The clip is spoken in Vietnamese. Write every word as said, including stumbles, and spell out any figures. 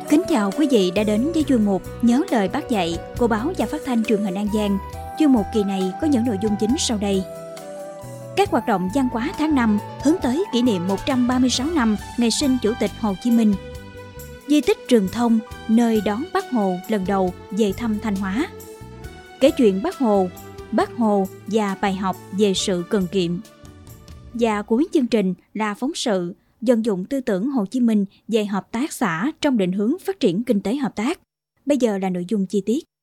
Kính chào quý vị đã đến với chuyên mục Nhớ lời Bác dạy của báo và phát thanh truyền hình An Giang. Chuyên mục kỳ này có những nội dung chính sau đây. Các hoạt động văn hóa tháng năm hướng tới kỷ niệm một trăm ba mươi sáu năm ngày sinh Chủ tịch Hồ Chí Minh. Di tích Trường Thông, nơi đón Bác Hồ lần đầu về thăm Thanh Hóa. Kể chuyện Bác Hồ, Bác Hồ và bài học về sự cần kiệm. Và cuối chương trình là phóng sự vận dụng tư tưởng Hồ Chí Minh về hợp tác xã trong định hướng phát triển kinh tế hợp tác. Bây giờ là nội dung chi tiết.